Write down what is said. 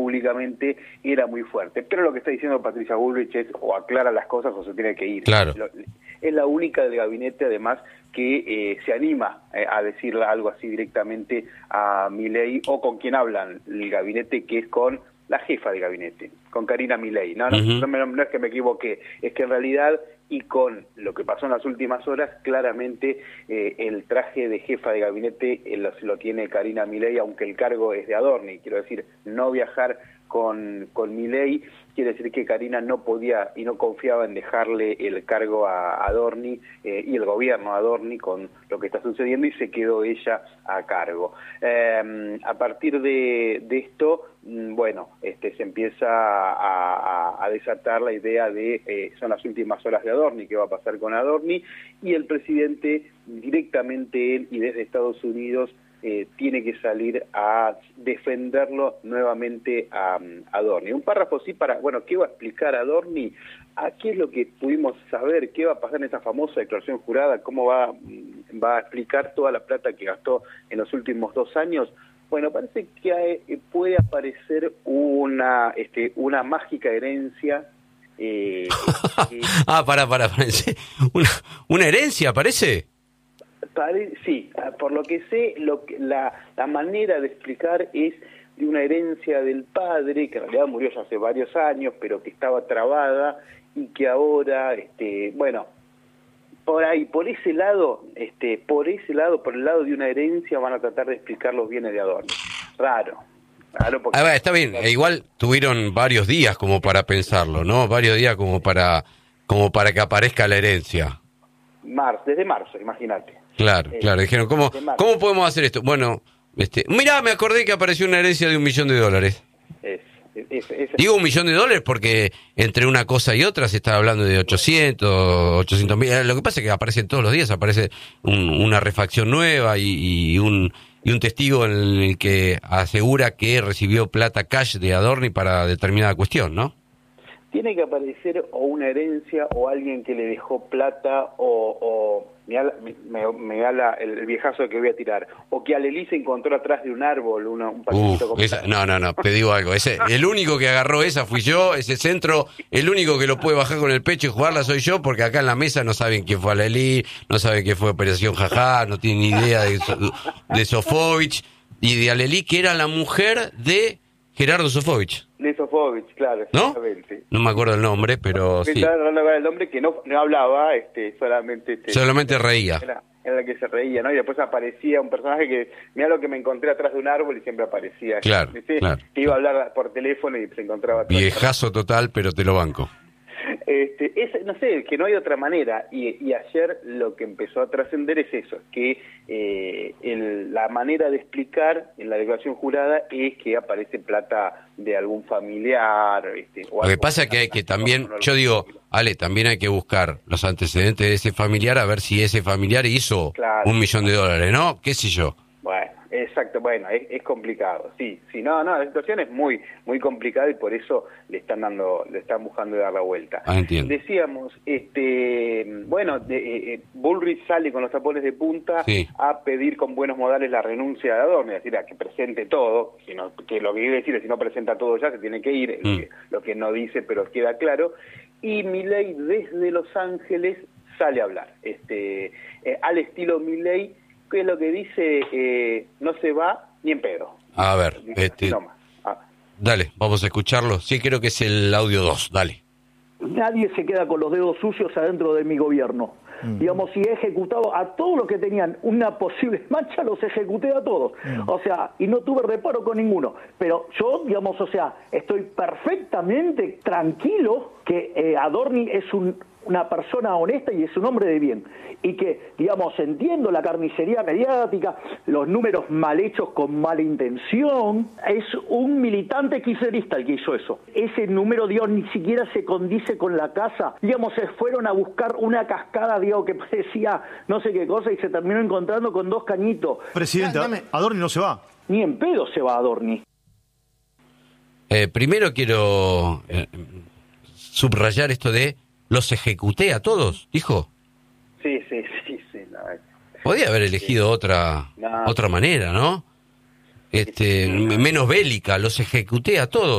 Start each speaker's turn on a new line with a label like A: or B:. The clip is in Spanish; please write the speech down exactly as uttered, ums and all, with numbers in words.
A: públicamente era muy fuerte. Pero lo que está diciendo Patricia Bullrich es o aclara las cosas o se tiene que ir.
B: Claro.
A: Es la única del gabinete, además, que eh, se anima eh, a decirle algo así directamente a Milei, o con quien hablan el gabinete, que es con la jefa de gabinete, con Karina Milei. No, no,
B: Uh-huh.
A: no, no, no es que me equivoqué, es que en realidad, y con lo que pasó en las últimas horas, claramente eh, el traje de jefa de gabinete eh, lo, lo tiene Karina Milei, aunque el cargo es de Adorni. Quiero decir, no viajar con, con Milei quiere decir que Karina no podía y no confiaba en dejarle el cargo a Adorni eh, y el gobierno a Adorni con lo que está sucediendo, y se quedó ella a cargo. Eh, a partir de, de esto, bueno, este, se empieza a, a, a desatar la idea de, eh, son las últimas horas de Adorni, qué va a pasar con Adorni, y el presidente, directamente él y desde Estados Unidos, Eh, tiene que salir a defenderlo nuevamente a, a Adorni. Un párrafo sí para, bueno, ¿qué va a explicar Adorni? ¿A qué es lo que pudimos saber? ¿Qué va a pasar en esa famosa declaración jurada? ¿Cómo va, va a explicar toda la plata que gastó en los últimos dos años? Bueno, parece que hay, puede aparecer una, este, una mágica herencia. Eh, eh,
B: ah, pará, pará, pará. ¿Una, una herencia, parece?
A: Sí, por lo que sé, lo que, la, la manera de explicar es de una herencia del padre, que en realidad murió ya hace varios años, pero que estaba trabada y que ahora, este, bueno, por ahí, por ese lado, este, por ese lado, por el lado de una herencia, van a tratar de explicar los bienes de Adorni. Raro. Raro porque...
B: A ver, está bien, e igual tuvieron varios días como para pensarlo, ¿no? Varios días como para, como para que aparezca la herencia.
A: Marzo, desde marzo, imagínate.
B: Claro, claro, dijeron, ¿cómo, ¿cómo podemos hacer esto? Bueno, este, mirá, me acordé que apareció una herencia de un millón de dólares.
A: Es, es, es,
B: Digo un millón de dólares porque entre una cosa y otra se está hablando de ochocientos, ochocientos mil. Lo que pasa es que aparecen todos los días, aparece un, una refacción nueva y, y, un, y un testigo en el que asegura que recibió plata cash de Adorni para determinada cuestión, ¿no?
A: Tiene que aparecer o una herencia o alguien que le dejó plata o... o me, me, me da la, el viejazo que voy a tirar, o que Alelí se encontró atrás de un árbol, una, un paquetito.
B: Uf, esa, no, no, no, te digo algo, ese, el único que agarró esa fui yo, ese centro, el único que lo puede bajar con el pecho y jugarla soy yo, porque acá en la mesa no saben quién fue Alelí, no saben quién fue Operación Jajá, no tienen ni idea de, de Sofovich y de Alelí, que era la mujer de Gerardo Sofovich.
A: De Sofovich, claro, exactamente.
B: ¿No? No me acuerdo el nombre, pero
A: me
B: sí.
A: Estaba hablando del nombre que no, no hablaba, este, solamente... Este,
B: solamente reía.
A: Era, era la que se reía, ¿no? Y después aparecía un personaje que, mira lo que me encontré atrás de un árbol y siempre aparecía.
B: Claro,
A: ¿sí?
B: claro.
A: Que iba a hablar por teléfono y se encontraba...
B: Viejazo total, pero te lo banco.
A: Este, es, no sé, que no hay otra manera, y, y ayer lo que empezó a trascender es eso, que eh, el, la manera de explicar en la declaración jurada es que aparece plata de algún familiar. Este, o
B: lo que pasa es que hay que también, yo digo, Ale, también hay que buscar los antecedentes de ese familiar, a ver si ese familiar hizo claro, un millón de dólares, ¿no? ¿Qué sé yo?
A: Bueno, exacto, bueno, es, es complicado, sí, sí, no, no, la situación es muy, muy complicada y por eso le están dando, le están buscando dar la vuelta.
B: Ah, entiendo.
A: Decíamos, este, bueno, de, eh, Bullrich sale con los tapones de punta sí. a pedir con buenos modales la renuncia de Adorni, es decir, a que presente todo, sino, que lo que quiere decir es si no presenta todo ya se tiene que ir, mm. lo, que, lo que no dice pero queda claro, y Milei desde Los Ángeles sale a hablar, este, eh, al estilo Milei, que es lo que dice, eh, no se va ni en pedo.
B: A ver,
A: dice,
B: este,
A: no ah.
B: dale, vamos a escucharlo. Sí, creo que es el audio dos, dale.
C: Nadie se queda con los dedos sucios adentro de mi gobierno. Mm. Digamos, si he ejecutado a todos los que tenían una posible mancha, los ejecuté a todos. Mm. O sea, y no tuve reparo con ninguno. Pero yo, digamos, o sea, estoy perfectamente tranquilo que eh, Adorni es un... una persona honesta y es un hombre de bien, y que, digamos, entiendo la carnicería mediática, los números mal hechos con mala intención, es un militante kirchnerista el que hizo eso. Ese número, Dios, ni siquiera se condice con la casa, digamos, se fueron a buscar una cascada, digo, que parecía no sé qué cosa y se terminó encontrando con dos cañitos.
D: Presidente, Adorni no se va.
C: Ni en pedo se va Adorni.
B: Eh, primero quiero eh, subrayar esto de los ejecuté a todos, dijo.
A: Sí, sí, sí, sí. No,
B: podía haber elegido sí. otra no. otra manera, ¿no? Este, sí, sí, no. menos bélica, los ejecuté a todos.